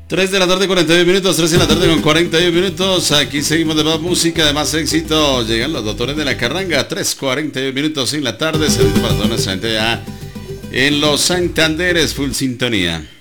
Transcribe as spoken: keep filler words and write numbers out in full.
tres de la tarde, cuarenta y uno minutos, tres de la tarde con cuarenta y uno minutos. Aquí seguimos de más música, de más éxito. Llegan los doctores de la carranga, tres cuarenta y uno minutos en la tarde. Saludos para toda nuestra gente ya en los Santanderes, full sintonía.